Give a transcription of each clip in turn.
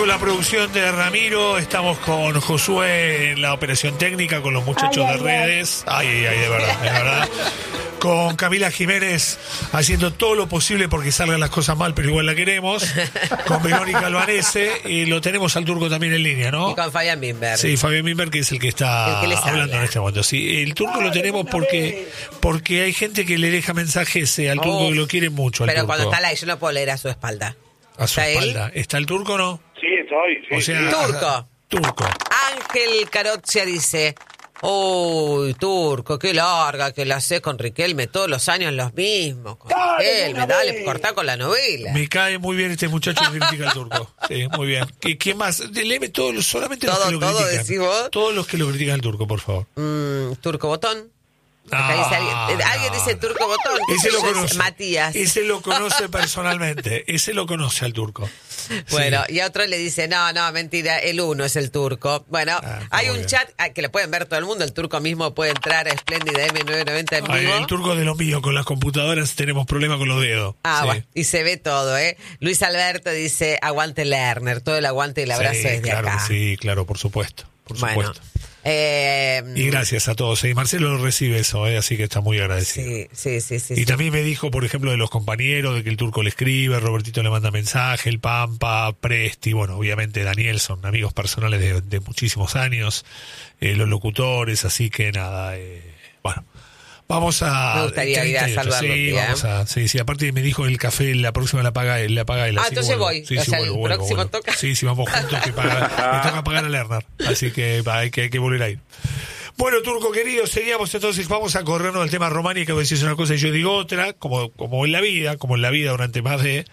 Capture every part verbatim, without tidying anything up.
La producción de Ramiro, estamos con Josué en la operación técnica, con los muchachos ay, de ay, redes, ay, ay, ay, de verdad, de verdad, con Camila Jiménez haciendo todo lo posible porque salgan las cosas mal, pero igual la queremos, con Verónica Albanese, y lo tenemos al Turco también en línea, ¿no? Y con Fabián Mimber. Sí, Fabián Mimber, que es el que está el que hablando habla. En este momento. Sí, el Turco lo tenemos porque porque hay gente que le deja mensajes al Turco, oh, que lo quiere mucho al pero Turco. Cuando está la yo no puedo leer a su espalda. A su ¿Está espalda. Él? ¿Está el Turco o no? Sí, estoy. Sí, o sea, sí. Turco. Turco. Ángel Carozia dice: uy, Turco, qué larga que la haces con Riquelme, todos los años los mismos. Con Riquelme, dale, cortá con la novela. Me cae muy bien este muchacho que critica al Turco. Sí, muy bien. ¿Quién más? Léeme todos, solamente los todo, que lo todo critican. Decís vos. Todos los que lo critican al Turco, por favor. Mm, Turco Botón. No, dice alguien, no, alguien dice Turco Botón. Ese lo conoce. Matías. Ese lo conoce personalmente. Ese lo conoce al Turco. Bueno, sí. Y a otro le dice, no, no, mentira, el uno es el Turco. Bueno, ah, hay un bien. chat que lo pueden ver todo el mundo. El Turco mismo puede entrar a Espléndida M novecientos noventa en vivo. Ay, el Turco de lo mío, con las computadoras tenemos problemas con los dedos. Ah, sí. Bueno, y se ve todo, ¿eh? Luis Alberto dice, aguante Lerner, todo el aguante y el abrazo sí, desde claro acá. Sí, claro, por supuesto, por bueno. supuesto. Eh, y gracias a todos. Y Marcelo lo recibe eso, ¿eh? Así que está muy agradecido. Sí, sí, sí. sí y sí. también me dijo, por ejemplo, de los compañeros, de que el Turco le escribe, Robertito le manda mensaje, el Pampa, Presti, bueno, obviamente Daniel, son amigos personales de, de muchísimos años, eh, los locutores, así que nada, eh, bueno. Vamos a... Me gustaría ir a saludarlo. Sí, vamos a, sí, sí, aparte me dijo el café, la próxima la paga él, la paga él. Ah, entonces vuelvo. voy. Sí, o sí, sea, vuelvo, el vuelvo, próximo vuelvo. toca. Sí, sí, vamos juntos, que paga, me toca pagar a Lerner. Así que hay, que hay que volver a ir. Bueno, Turco querido, seguíamos entonces, vamos a corrernos del tema Romani, que a veces es una cosa y yo digo otra, como, como en la vida, como en la vida durante más de...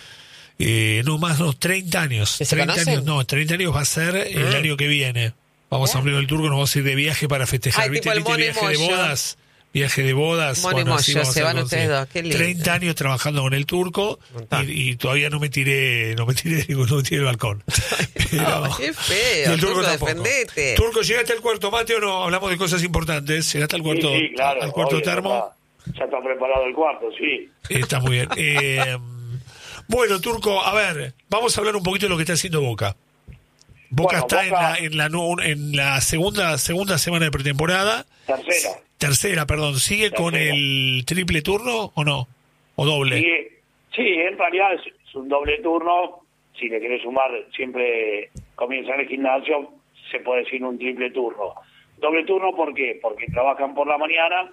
Eh, no, más no, treinta años. treinta años, no, treinta años va a ser el ah. año que viene. Vamos ¿Eh? a abrir el Turco, nos vamos a ir de viaje para festejar. Ay, ¿Viste, tipo ¿viste viaje de bodas? Viaje de bodas. Mono bueno, y Moyo, se van ustedes dos, qué lindo. treinta años trabajando con el Turco y, y todavía no me tiré, no me tiré, no me tiré el balcón. Pero, no, qué feo, el Turco, Turco defendete. Turco, ¿llegaste al cuarto mate o no? Hablamos de cosas importantes. ¿Llegaste al cuarto, sí, sí, claro, al cuarto obvio, termo? Ya, ya está preparado el cuarto, sí. Está muy bien. Eh, bueno, Turco, a ver, vamos a hablar un poquito de lo que está haciendo Boca. Boca bueno, está Boca, en la en la en la segunda segunda semana de pretemporada. Tercera. Tercera, perdón. ¿Sigue Tercera. con el triple turno o no? ¿O doble? Sí, sí, en realidad es, es un doble turno. Si le quieres sumar, siempre comienza en el gimnasio, se puede decir un triple turno. Doble turno, ¿por qué? Porque trabajan por la mañana,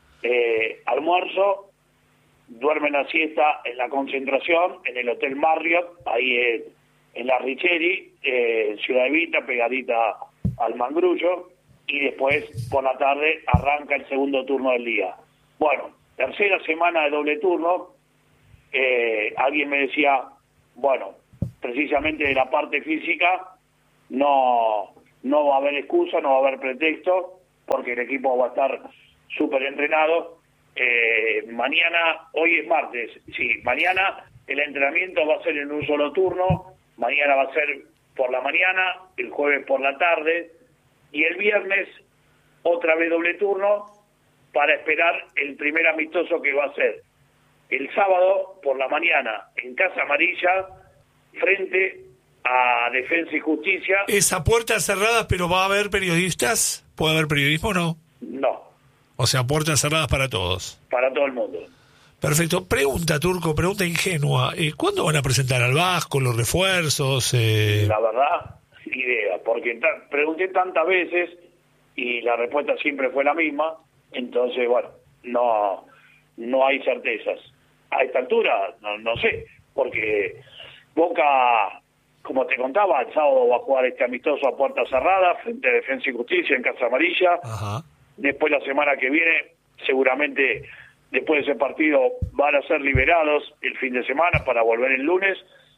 eh, almuerzo, duermen la siesta en la concentración, en el Hotel Marriott, ahí en, en la Richeri, eh, Ciudad Evita, pegadita al Mangrullo, y después por la tarde arranca el segundo turno del día. Bueno, tercera semana de doble turno, eh, alguien me decía, bueno, precisamente de la parte física no, no va a haber excusa, no va a haber pretexto, porque el equipo va a estar súper entrenado. Eh, mañana, hoy es martes, sí, mañana el entrenamiento va a ser en un solo turno, mañana va a ser por la mañana, el jueves por la tarde, y el viernes otra vez doble turno para esperar el primer amistoso que va a ser el sábado por la mañana en Casa Amarilla frente a Defensa y Justicia. ¿Es a puertas cerradas pero va a haber periodistas? ¿Puede haber periodismo o no? No. O sea, puertas cerradas para todos. Para todo el mundo. Perfecto. Pregunta, Turco, pregunta ingenua. Eh, ¿Cuándo van a presentar al Vasco, los refuerzos? Eh... La verdad, idea, porque ta- pregunté tantas veces y la respuesta siempre fue la misma, entonces, bueno, no no hay certezas. A esta altura, no, no sé, porque Boca, como te contaba, el sábado va a jugar este amistoso a puerta cerrada frente a Defensa y Justicia en Casa Amarilla. Ajá. Después la semana que viene, seguramente después de ese partido van a ser liberados el fin de semana para volver el lunes,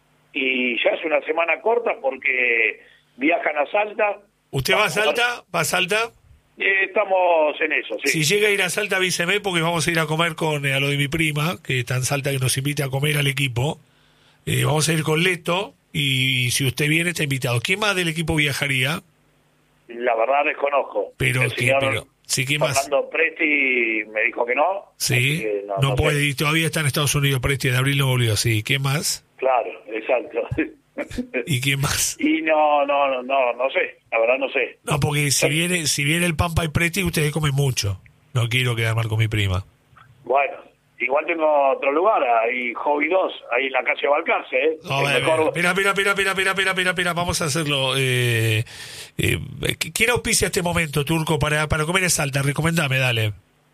y ya es una semana corta porque viajan a Salta. ¿Usted va a Salta? ¿Va a Salta? Eh, estamos en eso, sí. Si llega a ir a Salta, avíseme, porque vamos a ir a comer con eh, a lo de mi prima, que está en Salta, que nos invita a comer al equipo. Eh, vamos a ir con Leto, y, y si usted viene, está invitado. ¿Quién más del equipo viajaría? La verdad desconozco. Pero, el ¿qué, señor pero sí, ¿quién más? Fernando Presti me dijo que no. Sí, que no, no, no puede sé. ir, todavía está en Estados Unidos, Presti, de abril no volvió, sí. ¿Quién más? Claro, exacto. ¿Y quién más? Y no, no, no, no, no sé, la verdad no sé. No, porque si viene, si viene el Pampa y Preti, ustedes comen mucho. No quiero quedar mal con mi prima. Bueno, igual tengo otro lugar, ahí Hobby dos, ahí en la calle Balcarce, ¿eh? No, El eh, mejor- mira, mira, mira, mira, mira, mira, mira, mira, vamos a hacerlo. Eh, eh, ¿Quién auspicia este momento, Turco, para, para comer en Salta? Recomendame, dale.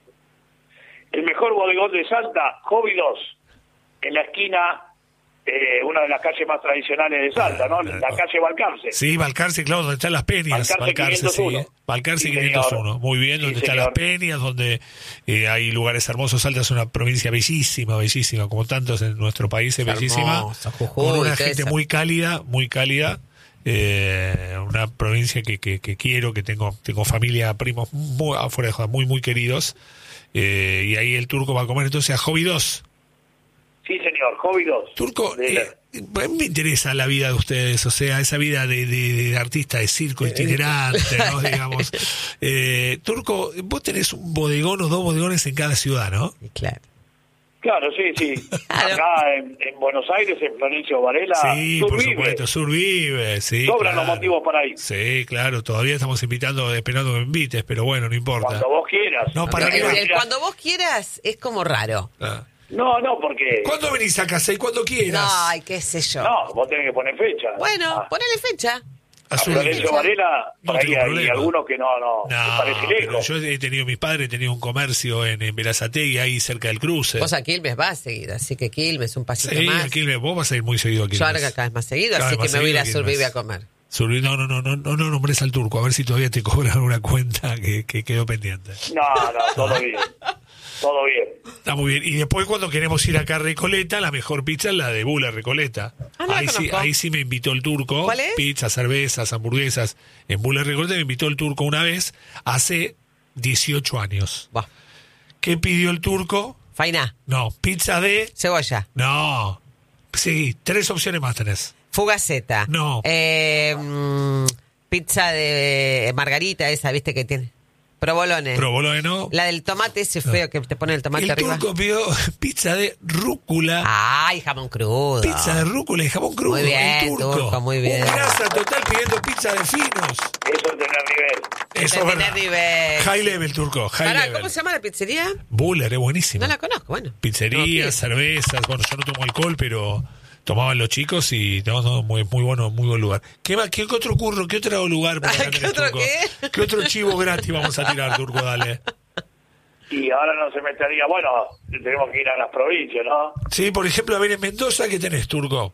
El mejor bodegón de Salta, Hobby dos, en la esquina, eh, una de las calles más tradicionales de Salta, ¿no? La calle Balcarce. Sí, Balcarce, claro, donde están las Peñas. Balcarce Balcarce, sí. quinientos uno. eh. Balcarce Sí, quinientos uno. señor. Muy bien, Sí, donde están señor. las Peñas, donde eh, hay lugares hermosos. Salta es una provincia bellísima, bellísima, como tantos en nuestro país, es bellísima. Hermosa, Jujuy, Con una todo gente eso. muy cálida, muy cálida. Eh, una provincia que, que, que quiero, que tengo tengo familia, primos muy, afuera de joda, muy, muy queridos. Eh, y ahí el Turco va a comer entonces a Hobby dos. Sí, señor, Hobby dos. Turco, De la- eh, a mí me interesa la vida de ustedes, o sea, esa vida de, de, de artista de circo itinerante, ¿no? Digamos. Eh, Turco, vos tenés un bodegón o dos bodegones en cada ciudad, ¿no? Claro. Claro, sí, sí. Claro. Acá en, en Buenos Aires, en Florencio Varela, Sí, Sur por Vive. supuesto, Survive, sí. Sobran claro. los motivos para ir. Sí, claro, todavía estamos invitando, esperando que me invites, pero bueno, no importa. Cuando vos quieras. No, para El- mí- el cuando vos quieras es como raro. Ah. No, no, porque... ¿Cuándo venís a casa y cuando quieras? Ay, qué sé yo. No, vos tenés que poner fecha. Bueno, Ah, ponele fecha. A a Survive. Florencio Varela, No por ahí tengo hay problema. algunos que no, no, me No, parece pero lejos. yo he tenido, mis padres tenían un comercio en, en Berazategui, ahí cerca del cruce. Vos a Quilmes vas seguido, así que Quilmes un pasito Sí, más. a Quilmes, vos vas a ir muy seguido a Quilmes. Yo ahora cada vez más seguido, Cada así vez que más me voy a ir a seguido Survive Quilmes. a comer. Survive, no, no, no, no, no, no nombres al Turco, a ver si todavía te cobran una cuenta que, que quedó pendiente. No, no, todo bien. Todo bien. Está muy bien. Y después cuando queremos ir acá a Recoleta, la mejor pizza es la de Bula Recoleta. Ah, no la ahí, sí, conozco. ahí sí me invitó el Turco. ¿Cuál es? Pizzas, cervezas, hamburguesas. En Bula Recoleta me invitó el Turco una vez hace dieciocho años. Buah. ¿Qué pidió el Turco? Faina, No, pizza de... cebolla, No. Sí, tres opciones más tenés. fugaceta. No. Eh, mm, pizza de margarita esa, ¿viste que tiene? Provolone. Provolone, ¿no? La del tomate ese feo que te pone el tomate El arriba. Turco pidió pizza de rúcula. Ay, jamón crudo. Pizza de rúcula y jabón crudo. Muy bien, el Turco. Turco, muy bien. Un grasa total pidiendo pizza de finos. Eso es tener nivel. Eso es Tener verdad. nivel. High level, Turco. High Pará, level. ¿cómo se llama la pizzería? Buller, es buenísimo. No la conozco, bueno. Pizzerías, No, cervezas. Bueno, yo no tomo alcohol, pero tomaban los chicos y no, no, muy, muy bueno, muy buen lugar. ¿Qué más? ¿Qué otro curro? ¿Qué otro lugar? por acá ¿Qué tenés, otro Turco? qué? ¿Qué otro chivo gratis vamos a tirar, Turco? Dale. Y ahora no se metería, bueno, tenemos que ir a las provincias, ¿no? Sí, por ejemplo, a ver, en Mendoza, ¿qué tenés, Turco?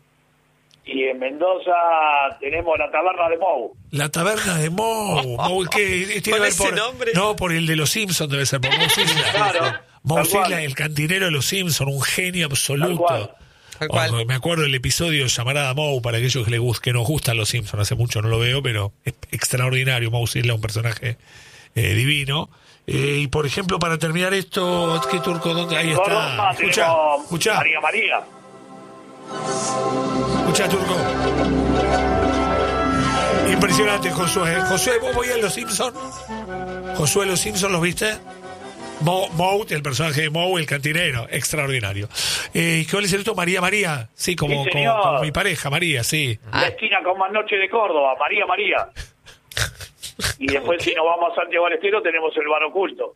Y en Mendoza tenemos la taberna de Mou. La taberna de Mou. Mou, ¿qué? Tiene que Con ver ese por, nombre. No, por el de los Simpsons debe ser, por Mou Sisla. Claro, Mou tal cual. Sisla, el cantinero de los Simpsons, un genio absoluto. Tal cual. Tal cual. Ojo, me acuerdo del episodio Llamarada Mou, para aquellos que, le gust- que nos gustan los Simpsons, hace mucho no lo veo, pero es extraordinario. Mou Sisla, un personaje eh, divino. Eh, y por ejemplo, para terminar esto, ¿qué Turco? ¿Dónde? Ahí está. Roma Escucha, tenemos escucha, María María. escucha, Turco. Impresionante, Josué. Josué, ¿vos veías los Simpsons? Josué, los Simpsons, ¿los viste? Mo, Moe, el personaje de Moe, el cantinero, extraordinario. Eh, ¿y ¿Cuál es el otro? María María, sí, como, Sí, como, señor. como mi pareja, María, sí. Ah. La esquina con más noche de Córdoba, María María. Y después si nos vamos a Santiago del Estero tenemos el bar oculto.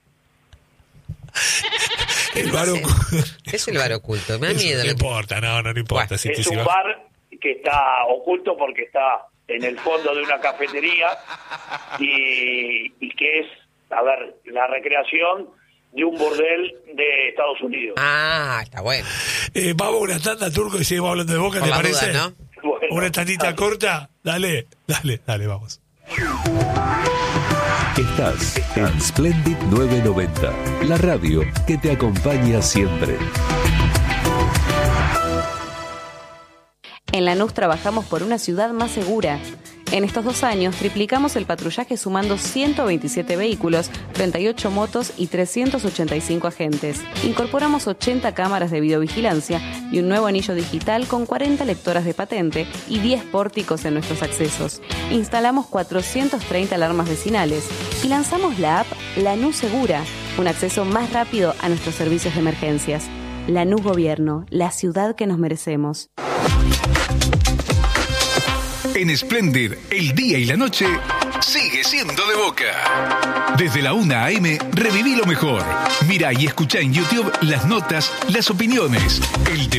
El bar Sí. oculto. Es el bar oculto, me da Eso miedo. No lo que- importa, no, no, no importa. Bueno, si, Es si un vas- bar que está oculto porque está en el fondo de una cafetería y, y que es, a ver, la recreación de un burdel de Estados Unidos. Ah, está bueno. Eh, vamos a una tanda, Turco, y seguimos hablando de Boca, Por ¿te la parece? duda, ¿no? Bueno, Una tandita dale. corta, dale, dale, dale, vamos. Estás en Splendid novecientos noventa, la radio que te acompaña siempre. En Lanús trabajamos por una ciudad más segura. En estos dos años triplicamos el patrullaje sumando ciento veintisiete vehículos, treinta y ocho motos y trescientos ochenta y cinco agentes. Incorporamos ochenta cámaras de videovigilancia y un nuevo anillo digital con cuarenta lectoras de patente y diez pórticos en nuestros accesos. Instalamos cuatrocientas treinta alarmas vecinales y lanzamos la app Lanús Segura, un acceso más rápido a nuestros servicios de emergencias. Lanús Gobierno, la ciudad que nos merecemos. En Splendid, el día y la noche sigue siendo de Boca. Desde la una a eme, reviví lo mejor. Mira y escucha en YouTube las notas, las opiniones, el